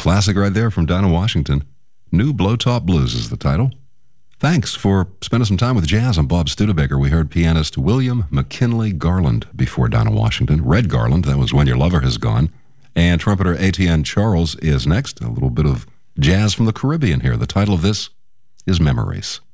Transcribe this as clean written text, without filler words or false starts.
Classic right there from Dinah Washington. New Blowtop Blues is the title. Thanks for spending some time with jazz. I'm Bob Studebaker. We heard pianist William McKinley Garland before Dinah Washington. Red Garland, that was When Your Lover Has Gone. And trumpeter Etienne Charles is next. A little bit of jazz from the Caribbean here. The title of this is Memories.